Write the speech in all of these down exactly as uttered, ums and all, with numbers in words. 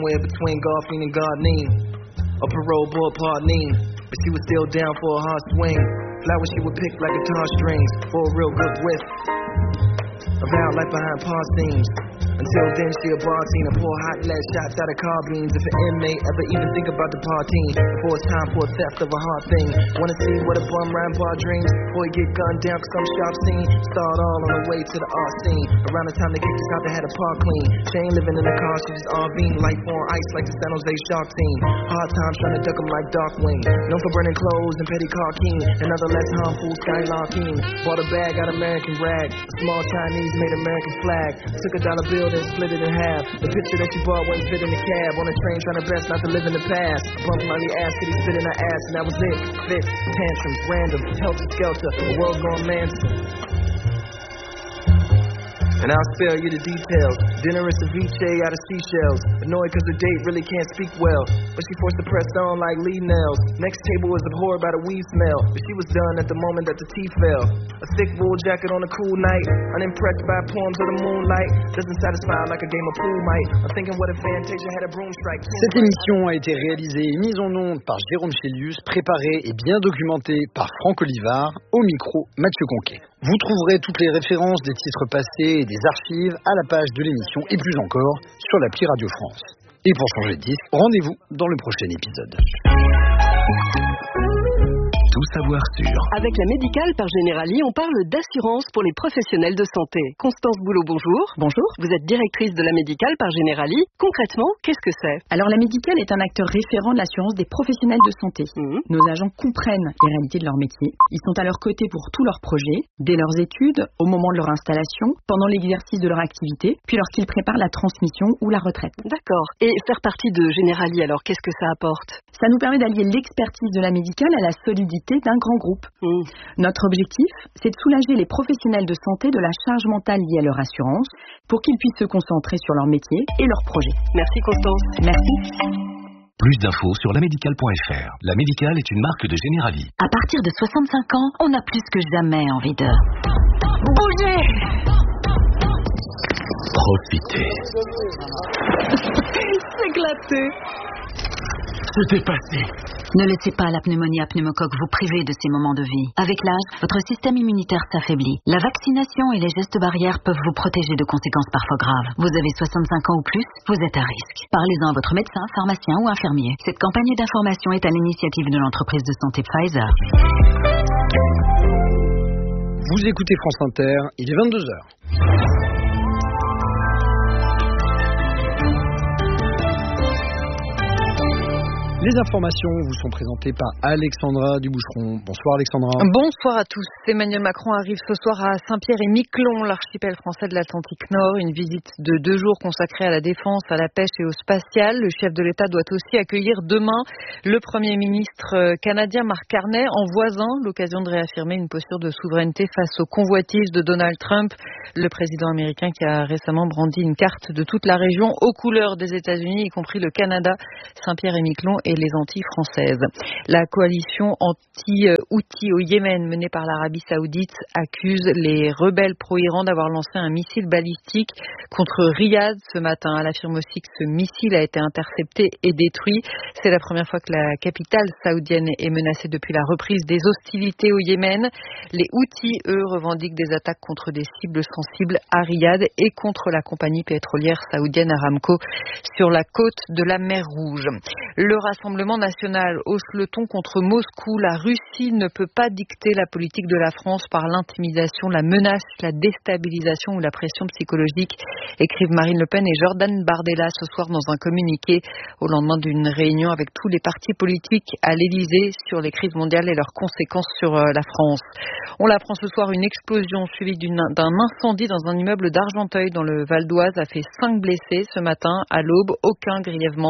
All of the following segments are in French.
somewhere between Garfield and Gardine. A parole board partner, but she was still down for a hard swing. Flowers she would pick like guitar strings for a real good whiff. Around like behind paw seams. Until then she a bar teen and pour hot lead shots out of carbines. If an inmate ever even think about the party before it's time for a theft of a hard thing. Wanna see what a bum rhyme bar dreams before he get gunned down cause some sharp scene. Start all on the way to the art scene. Around the time they kicked us out they had a park clean. She ain't living in the car, she just RVing. Life on ice like the San Jose Shark team. Hard times trying to duck them like Darkwing. Known for burning clothes and petty car king. Another less harmful skylarking. Bought a bag out American rag. A small Chinese made American flag. Took a dollar bill then split it in half. The picture that you bought wouldn't fit in the cab. On a train trying to best not to live in the past. Bump money ass, could he spit in her ass, and that was it. Fits, tantrums, random, helter skelter, the world gone Manson. And I'll spare you the details. Dinner and ceviche out of seashells. Annoyed cause the date really can't speak well, but she forced to press on like Lee nails. Next table was abhorred by the weed smell, but she was done at the moment that the tea fell. A thick wool jacket on a cool night. Unimpressed by poems of the moonlight. Doesn't satisfy like a game of pool might. I'm thinking what if Fantasia had a broom strike. Cette émission a été réalisée et mise en onde par Jérôme Chélius, préparée et bien documentée par Franck Olivard, au micro Mathieu Conquet. Vous trouverez toutes les références des titres passés et des archives à la page de l'émission et plus encore sur l'appli Radio France. Et pour changer de disque, rendez-vous dans le prochain épisode. Tout savoir sur. Avec la Médicale par Generali, on parle d'assurance pour les professionnels de santé. Constance Boulot, bonjour. Bonjour. Vous êtes directrice de la Médicale par Generali. Concrètement, qu'est-ce que c'est ? Alors la Médicale est un acteur référent de l'assurance des professionnels de santé. Mmh. Nos agents comprennent les réalités de leur métier. Ils sont à leur côté pour tous leurs projets, dès leurs études, au moment de leur installation, pendant l'exercice de leur activité, puis lorsqu'ils préparent la transmission ou la retraite. D'accord. Et faire partie de Generali, alors qu'est-ce que ça apporte ? Ça nous permet d'allier l'expertise de la Médicale à la solidité d'un grand groupe. Mmh. Notre objectif, c'est de soulager les professionnels de santé de la charge mentale liée à leur assurance pour qu'ils puissent se concentrer sur leur métier et leurs projets. Merci Constance. Merci. Plus d'infos sur lamédicale point f r. La Médicale est une marque de Generali. À partir de soixante-cinq ans, on a plus que jamais envie de bouger. Profitez. S'éclater. C'était passé. Ne laissez pas la pneumonie à pneumocoque vous priver de ces moments de vie. Avec l'âge, votre système immunitaire s'affaiblit. La vaccination et les gestes barrières peuvent vous protéger de conséquences parfois graves. Vous avez soixante-cinq ans ou plus, vous êtes à risque. Parlez-en à votre médecin, pharmacien ou infirmier. Cette campagne d'information est à l'initiative de l'entreprise de santé Pfizer. Vous écoutez France Inter, il est vingt-deux heures. Les informations vous sont présentées par Alexandra Duboucheron. Bonsoir Alexandra. Bonsoir à tous. Emmanuel Macron arrive ce soir à Saint-Pierre-et-Miquelon, l'archipel français de l'Atlantique Nord. Une visite de deux jours consacrée à la défense, à la pêche et au spatial. Le chef de l'État doit aussi accueillir demain le Premier ministre canadien Mark Carney en voisin, l'occasion de réaffirmer une posture de souveraineté face aux convoitises de Donald Trump, le président américain qui a récemment brandi une carte de toute la région aux couleurs des États-Unis, y compris le Canada, Saint-Pierre-et-Miquelon et les Antilles françaises. La coalition anti-Houthi au Yémen menée par l'Arabie Saoudite accuse les rebelles pro-Iran d'avoir lancé un missile balistique contre Riyad ce matin. Elle affirme aussi que ce missile a été intercepté et détruit. C'est la première fois que la capitale saoudienne est menacée depuis la reprise des hostilités au Yémen. Les Houthis, eux, revendiquent des attaques contre des cibles sensibles à Riyad et contre la compagnie pétrolière saoudienne Aramco sur la côte de la mer Rouge. Le Rassemblement national hausse le ton contre Moscou. La Russie ne peut pas dicter la politique de la France par l'intimidation, la menace, la déstabilisation ou la pression psychologique, écrivent Marine Le Pen et Jordan Bardella ce soir dans un communiqué au lendemain d'une réunion avec tous les partis politiques à l'Élysée sur les crises mondiales et leurs conséquences sur la France. On l'apprend ce soir, une explosion suivie d'une, d'un incendie dans un immeuble d'Argenteuil dans le Val d'Oise a fait cinq blessés ce matin à l'aube, aucun grièvement.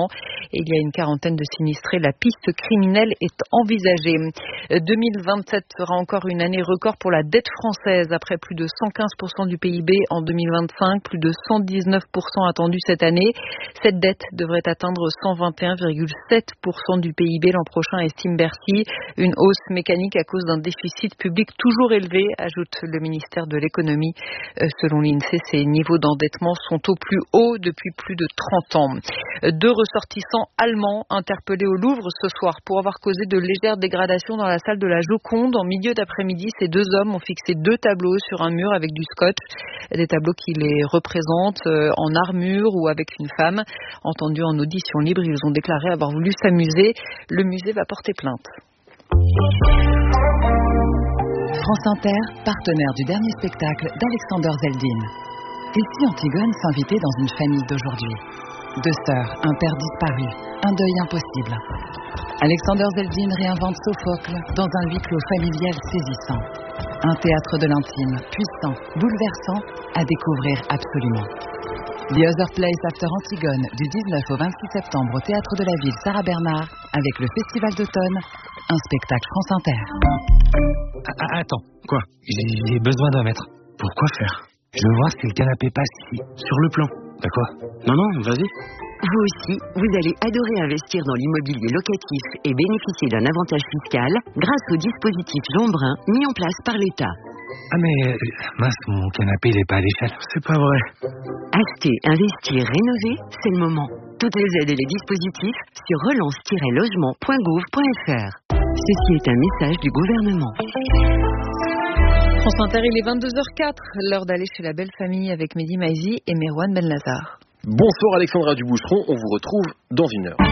et il y a une quarantaine de sinistrés. La piste criminelle est envisagée. deux mille vingt-sept sera encore une année record pour la dette française. Après plus de cent quinze pour cent du P I B en deux mille vingt-cinq, plus de cent dix-neuf pour cent attendu cette année. Cette dette devrait atteindre cent vingt et un virgule sept pour cent du P I B l'an prochain, estime Bercy. Une hausse mécanique à cause d'un déficit public toujours élevé, ajoute le ministère de l'économie. Selon l'INSEE, ces niveaux d'endettement sont au plus haut depuis plus de trente ans. Deux ressortissants allemands interpellés au Louvre ce soir pour avoir causé de légères dégradations dans la salle de la Joconde. En milieu d'après-midi, ces deux hommes ont fixé deux tableaux sur un mur avec du scotch. Des tableaux qui les représentent en armure ou avec une femme. Entendus en audition libre, ils ont déclaré avoir voulu s'amuser. Le musée va porter plainte. France Inter, partenaire du dernier spectacle d'Alexander Zeldin. Et si Antigone s'invitait dans une famille d'aujourd'hui? Deux sœurs, un père disparu, un deuil impossible. Alexander Zeldin réinvente Sophocle dans un huis clos familial saisissant. Un théâtre de l'intime, puissant, bouleversant, à découvrir absolument. The Other Place After Antigone, du dix-neuf au vingt-six septembre au Théâtre de la Ville Sarah Bernard, avec le Festival d'automne, un spectacle France Inter. Ah, attends, quoi? J'ai besoin d'un mètre. Pourquoi faire? Je veux voir si le canapé passe ici, sur le plan. D'accord? Non, non, vas-y. Vous aussi, vous allez adorer investir dans l'immobilier locatif et bénéficier d'un avantage fiscal grâce au dispositif Jeanbrun mis en place par l'État. Ah mais, mince, mon canapé, il est pas à l'échelle. C'est pas vrai. Acheter, investir, rénover, c'est le moment. Toutes les aides et les dispositifs sur relance tiret logement point gouv point f r. Ceci est un message du gouvernement. France Inter, il est vingt-deux heures quatre, l'heure d'aller chez la belle famille avec Mehdi Maizi et Merwan Benlazar. Bonsoir Alexandra Duboucheron, on vous retrouve dans une heure.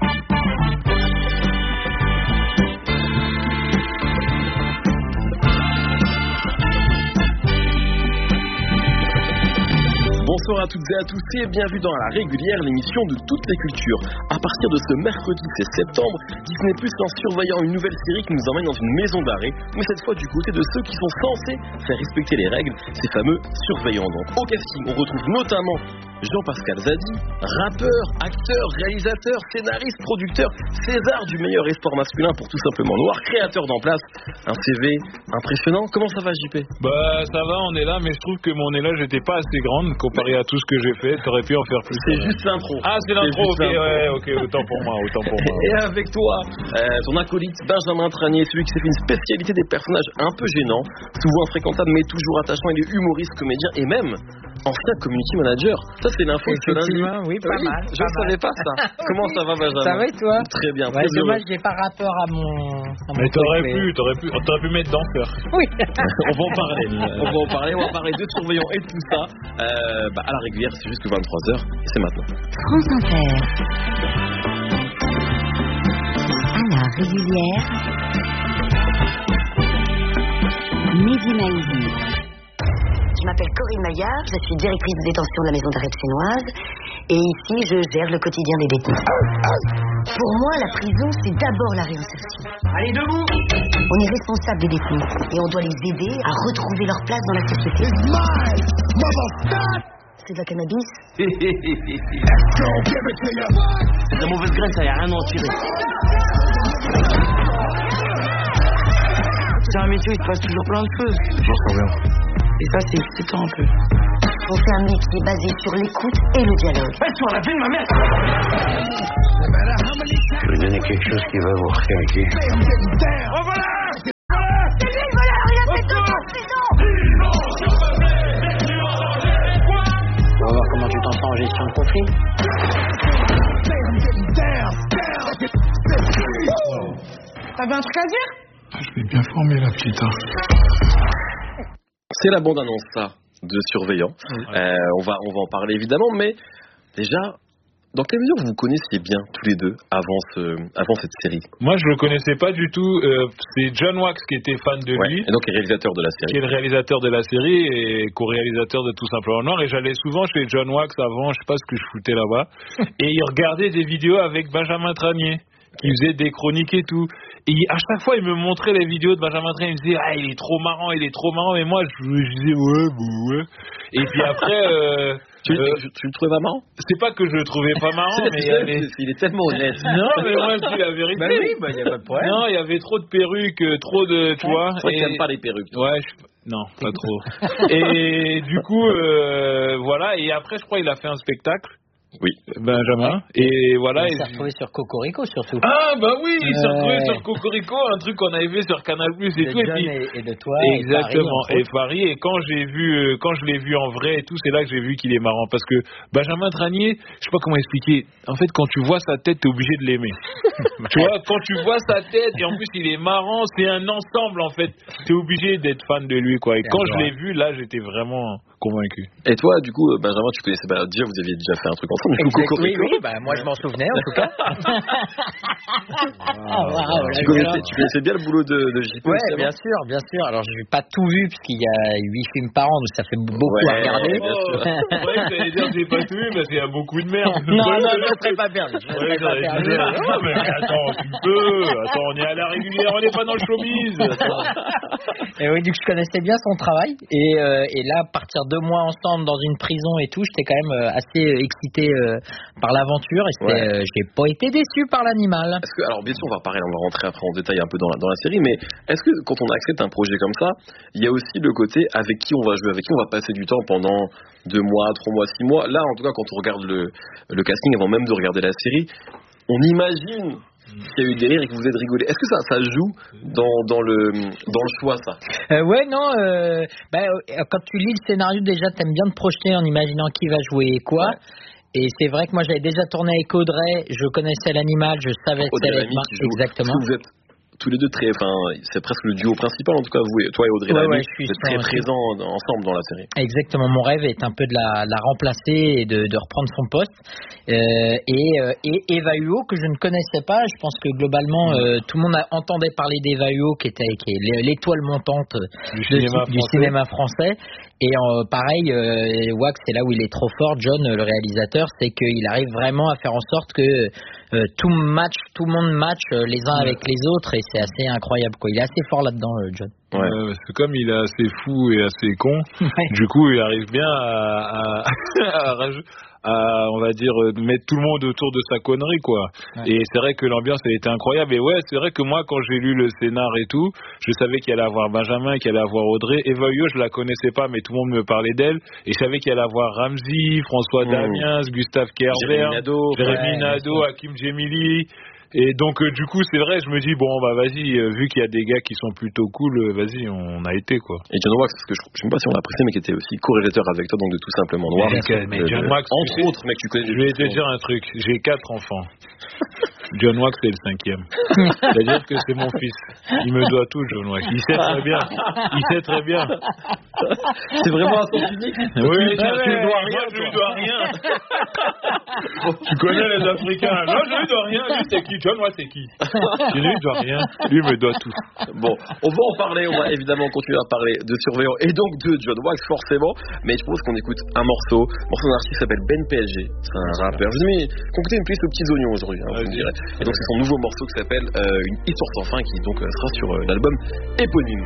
Bonsoir à toutes et à tous et bienvenue dans La Régulière, l'émission de toutes les cultures. À partir de ce mercredi seize septembre, Disney Plus lance Surveillant, une nouvelle série qui nous emmène dans une maison d'arrêt, mais cette fois du côté de ceux qui sont censés faire respecter les règles, ces fameux surveillants. Donc au casting, on retrouve notamment Jean-Pascal Zadi, rappeur, acteur, réalisateur, scénariste, producteur, César du meilleur espoir masculin pour Tout simplement noir, créateur d'En Place, un C V impressionnant. Comment ça va J P? Bah ça va, on est là, mais je trouve que mon élage n'était pas assez grande comparé à tout ce que j'ai fait. T'aurais pu en faire plus. C'est juste l'intro. Ah c'est l'intro, ok, ouais, ok, autant pour moi, autant pour moi. Et avec toi, euh, ton acolyte Benjamin Tranier, celui qui s'est fait une spécialité des personnages un peu gênants, souvent infréquentables mais toujours attachants. Il est humoriste, comédien et même ancien community manager. Ça c'est l'info de ce lundi. Oui, pas oui, mal. Je ne savais pas ça. Comment ça va Benjamin? Ça va et toi? Très bien. Ouais, c'est dommage, j'ai pas rapport à mon. À mon mais t'aurais truc, pu, mais... t'aurais pu, t'aurais pu mettre danseur. Oui. On va en parler. On va en parler. On va parler de surveillants et de tout ça. Euh, bah, à la régulière, c'est jusque vingt-trois heures et c'est maintenant. France Inter. À la régulière. Mehdi Maizi. Je m'appelle Corinne Maillard, je suis directrice de détention de la maison d'arrêt sénoise et ici je gère le quotidien des détenus. Pour moi, la prison, c'est d'abord la réinsertion. Allez, debout! On est responsable des détenus et on doit les aider à retrouver leur place dans la société. C'est de la cannabis. C'est de la mauvaise graine, ça y a rien à en tirer. C'est un métier où il se passe toujours plein de choses. J'en sais rien. Et ça, c'est excitant un peu. On fait un métier basé sur l'écoute et le dialogue. Ouais, sur la vie de ma mère! Je vais donner quelque chose qui va vous requinquer. Oh voilà! Voilà! C'est lui le voleur! Il a fait deux ans de prison! On va voir comment tu t'en sens en gestion de conflit. T'avais un truc à dire? Je l'ai bien formé la petite. Hein. C'est la bande-annonce, ça, de Surveillant. Oui. Euh, on va, on va en parler évidemment, mais déjà, dans quelle mesure vous connaissiez bien tous les deux avant, ce, avant cette série? Moi, je le connaissais pas du tout. Euh, c'est John Wax qui était fan de ouais, lui. Et donc, il est réalisateur de la série. Qui est le réalisateur de la série et co-réalisateur de Tout simplement noir. Et j'allais souvent chez John Wax avant, je sais pas ce que je foutais là-bas. Et il regardait des vidéos avec Benjamin Tranier, qui faisait des chroniques et tout. Et à chaque fois, il me montrait les vidéos de Benjamin Tranier. Il me disait, ah, il est trop marrant, il est trop marrant. Et moi, je, je disais, ouais, bah, ouais. Et puis après, euh, Tu, euh, tu, tu le trouvais pas marrant? C'est pas que je le trouvais pas marrant, mais il, y avait... il est tellement honnête. Non, mais moi je dis la vérité. Bah oui, bah y a pas de problème. Non, il y avait trop de perruques, trop de, tu vois. C'est vrai que t'aimes pas les perruques. Toi. Ouais, je... non, pas trop. Et du coup, euh, voilà. Et après, je crois qu'il a fait un spectacle. Oui. Benjamin. Et voilà. Il et... s'est retrouvé sur Cocorico surtout. Ah bah oui, il s'est euh... retrouvé sur Cocorico, un truc qu'on avait vu sur Canal Plus et de tout. John et, puis... et, et de toi. Exactement. Et Paris. Et, et quand j'ai vu, quand je l'ai vu en vrai et tout, c'est là que j'ai vu qu'il est marrant parce que Benjamin Tranier, je sais pas comment expliquer. En fait, quand tu vois sa tête, t'es obligé de l'aimer. Tu vois, quand tu vois sa tête et en plus il est marrant, c'est un ensemble en fait. T'es obligé d'être fan de lui quoi. Et c'est quand je l'ai vu, là, j'étais vraiment convaincu. Et toi, du coup, Benjamin, tu connaissais bah, déjà, vous aviez déjà fait un truc ensemble. Du coup, oui, oui, bah moi je m'en souvenais en tout cas. ah, wow, tu, connaissais, tu connaissais bien le boulot de, de J P? Ouais, bien sûr, bien sûr. Alors j'ai pas tout vu puisqu'il y a huit films par an, donc ça fait beaucoup ouais, à regarder. Bien sûr. C'est vrai que j'allais dire j'ai pas tout vu parce qu'il y a beaucoup de merde. non, non, je ne serais pas perdu. Je ne serais pas perdu. Non, mais attends, tu peux. Attends, on est à la régulière, on n'est pas dans le showbiz. Et oui, donc je connaissais bien son travail et, euh, et là, partir deux mois ensemble dans une prison et tout, j'étais quand même assez excité euh, par l'aventure et ouais. euh, j'ai pas été déçu par l'animal. Est-ce que, alors bien sûr, on va parler, on va rentrer après en détail un peu dans la, dans la série, mais est-ce que quand on accepte un projet comme ça, il y a aussi le côté avec qui on va jouer, avec qui on va passer du temps pendant deux mois, trois mois, six mois. Là, en tout cas, quand on regarde le, le casting avant même de regarder la série, on imagine qu'il y a eu des rires et que vous êtes rigolé. Est-ce que ça, ça joue dans, dans, le, dans le choix, ça? euh, Ouais, non. Euh, bah, quand tu lis le scénario, déjà, t'aimes bien te projeter en imaginant qui va jouer quoi. Ouais. Et c'est vrai que moi, j'avais déjà tourné avec Audrey. Je connaissais l'animal, je savais que ça allait être marrant. Exactement. Vous êtes tous les deux très, enfin, c'est presque le duo principal en tout cas, vous, toi et Audrey ouais, Lamy, ouais, vous êtes très présents ensemble dans la série. Exactement, mon rêve est un peu de la, la remplacer et de, de reprendre son poste. Euh, et, euh, et Eva Huot que je ne connaissais pas, je pense que globalement euh, tout le monde a, entendait parler d'Eva Huot qui était qui est l'étoile montante du, de, cinéma, du cinéma français. Et euh, pareil, euh, Wax, c'est là où il est trop fort, John, le réalisateur, c'est qu'il arrive vraiment à faire en sorte que euh, tout match, tout le monde match euh, les uns avec les autres, et c'est assez incroyable, quoi. Il est assez fort là-dedans, euh, John. Ouais, euh, c'est comme il est assez fou et assez con, ouais. Du coup, il arrive bien à, à, à, à, on va dire, mettre tout le monde autour de sa connerie, quoi. Ouais. Et c'est vrai que l'ambiance, elle était incroyable. Et ouais, c'est vrai que moi, quand j'ai lu le scénar et tout, je savais qu'il allait avoir Benjamin, qu'il allait avoir Audrey. Eva Huot, je la connaissais pas, mais tout le monde me parlait d'elle. Et je savais qu'il allait avoir Ramzy, François mmh. Damiens, Gustave Kerber, Jérémy Nadeau, Jérémy ouais, Nadeau, Hakim Djemili. Et donc euh, du coup c'est vrai, je me dis bon bah vas-y, euh, vu qu'il y a des gars qui sont plutôt cool, euh, vas-y, on a été quoi. Et John Wax, parce que je, je sais pas si on l'a apprécié, mais qui était aussi co-réalisateur avec toi, donc de Tout Simplement Noir. Mais, mais euh, John Wax, entre sais, autres, mec, tu connais. Je vais te dire un truc, j'ai quatre enfants. John Wax c'est le cinquième. C'est-à-dire que c'est mon fils. Il me doit tout, John Wax. Il sait très bien. Il sait très bien. C'est vraiment un sens unique. Oui, ouais, tu lui dois rien. Moi, je lui dois rien. Tu connais les Africains. Non, je lui dois rien. Lui, c'est qui? John Wax, c'est qui? Je lui dois rien. Lui me doit tout. Bon, on va en parler. On va évidemment continuer à parler de Surveillant et donc de John Wax, forcément. Mais je propose qu'on écoute un morceau. Un morceau d'un artiste qui s'appelle Ben P L G. C'est un rappeur. Je vous ai concocté une playlist aux petits oignons aujourd'hui, hein, vous me direz. Et donc, c'est son nouveau morceau qui s'appelle euh, Une histoire sans fin, qui donc euh, sera sur euh, l'album éponyme.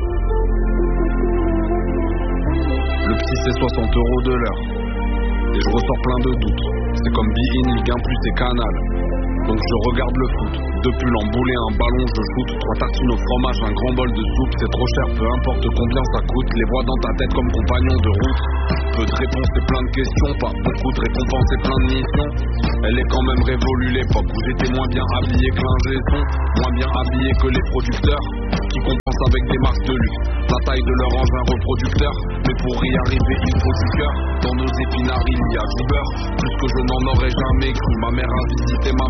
Le petit c'est soixante euros de l'heure. Et je ressors plein de doutes. C'est comme Be-In, Ligue un plus et Canal. Donc je regarde le foot. Deux pulls emboulés, un ballon, je shoot. Trois tartines au fromage, un grand bol de soupe. C'est trop cher, peu importe combien ça coûte. Les vois dans ta tête comme compagnon de route. Peu de réponses et plein de questions. Pas beaucoup de récompenses et plein de missions. Elle est quand même révolue l'époque où j'étais moins bien habillé que l'ingé son. Moins bien habillé que les producteurs qui compensent avec des marques de luxe. La taille de leur engin reproducteur. Mais pour y arriver il faut du cœur. Dans nos épinards il y a du beurre. Plus que je n'en aurais jamais cru. Ma mère a visité ma